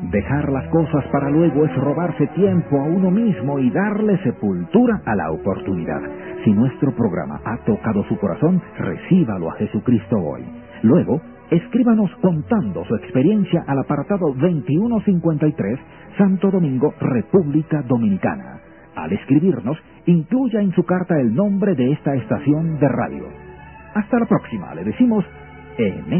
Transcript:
Dejar las cosas para luego es robarse tiempo a uno mismo y darle sepultura a la oportunidad. Si nuestro programa ha tocado su corazón, recíbalo a Jesucristo hoy. Luego, escríbanos contando su experiencia al apartado 2153, Santo Domingo, República Dominicana. Al escribirnos, incluya en su carta el nombre de esta estación de radio. Hasta la próxima, le decimos,